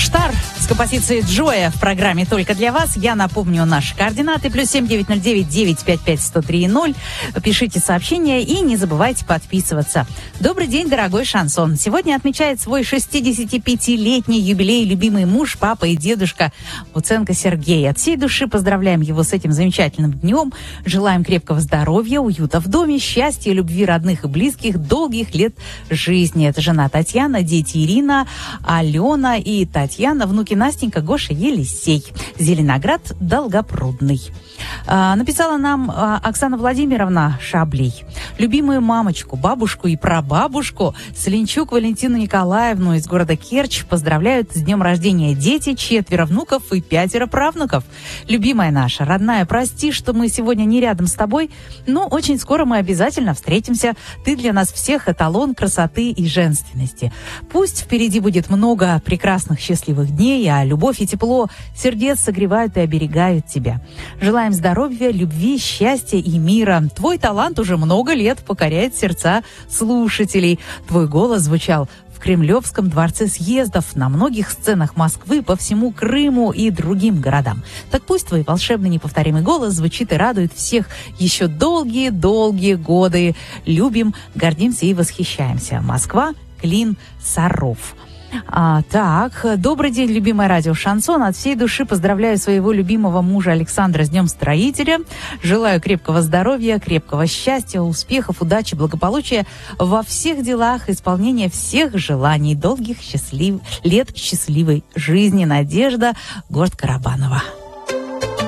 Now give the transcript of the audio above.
Штар с композицией Джоя в программе «Только для вас». Я напомню наши координаты. +7 909 955 103 0. Пишите сообщения и не забывайте подписываться. Добрый день, дорогой шансон. Сегодня отмечает свой 65-летний юбилей любимый муж, папа и дедушка Луценко Сергей. От всей души поздравляем его с этим замечательным днем. Желаем крепкого здоровья, уюта в доме, счастья, любви родных и близких, долгих лет жизни. Это жена Татьяна, дети Ирина, Алена и Татьяна, внуки Настенька, Гоша, Елисей. Зеленоград, Долгопрудный. Написала нам Оксана Владимировна Шаблей. Любимую мамочку, бабушку и прабабушку Слинчук Валентину Николаевну из города Керчь поздравляют с днем рождения дети, 4 внуков и 5 правнуков. Любимая наша, родная, прости, что мы сегодня не рядом с тобой, но очень скоро мы обязательно встретимся. Ты для нас всех эталон красоты и женственности. Пусть впереди будет много прекрасных счастливых дней, а любовь и тепло сердец согревают и оберегают тебя. Желаем здоровья, любви, счастья и мира. Твой талант уже много лет покоряет сердца слушателей. Твой голос звучал в Кремлевском дворце съездов, на многих сценах Москвы, по всему Крыму и другим городам. Так пусть твой волшебный неповторимый голос звучит и радует всех еще долгие-долгие годы. Любим, гордимся и восхищаемся. Москва, Клин, Саров. Так, добрый день, любимое радио Шансон. От всей души поздравляю своего любимого мужа Александра с Днем Строителя. Желаю крепкого здоровья, крепкого счастья, успехов, удачи, благополучия во всех делах, исполнения всех желаний, долгих лет счастливой жизни. Надежда, город Карабаново.